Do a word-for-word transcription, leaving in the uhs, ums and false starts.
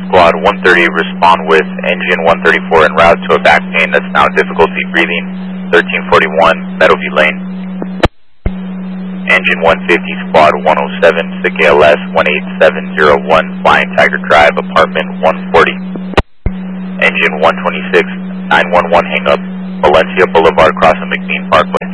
Squad one thirty, respond with engine one thirty-four en route to a back pain that's now difficulty breathing, thirteen forty-one Meadowview Lane. Engine one fifty, Squad one oh seven, S I C A L S one eight seven zero one, Flying Tiger Drive, apartment one forty. Engine one twenty-six, nine one one hang up, Valencia Boulevard, crossing McBean Parkway.